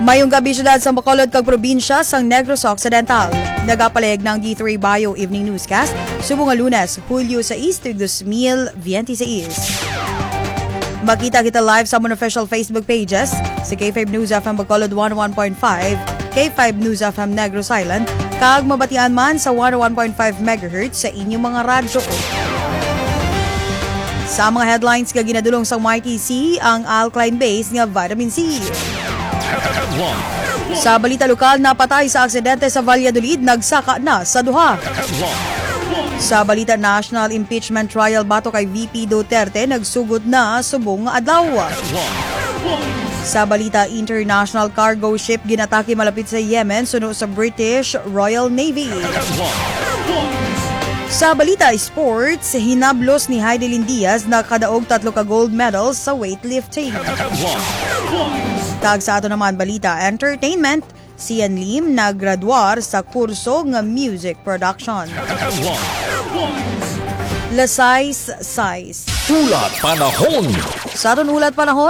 Mayong gabi syudad sa Bacolod kag probinsya sang Negros Occidental. Nagapalayag ng D3 Bio Evening Newscast subong nga Lunes, Hulyo 6, 2026. Makita kita live sa mga official Facebook pages sa K5 News FM Bacolod 101.5, K5 News FM Negros Island, kag mabatian man sa 101.5 MHz sa inyong mga radyo. Sa mga headlines nga ginadulong sa YTC ang alkaline base nga vitamin C. Sa balita lokal, napatay sa aksidente sa Valladolid, nagsaka na sa duha. Sa balita national, impeachment trial bato kay VP Duterte, nagsugod na subong adlaw. Sa balita international, cargo ship ginatake malapit sa Yemen suno sa British Royal Navy. Sa balita sports, hinablos ni Heidelin Diaz na kadaog 3 ka gold medals sa weightlifting. Tag sa ato naman balita entertainment, si Ian Lim naggraduar sa kurso ng music production. Lasais. Ulat Panahon. Sa aton ulat panahon,